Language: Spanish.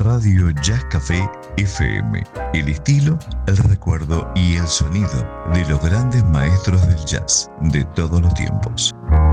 Radio Jazz Café FM. El estilo, el recuerdo y el sonido de los grandes maestros del jazz de todos los tiempos.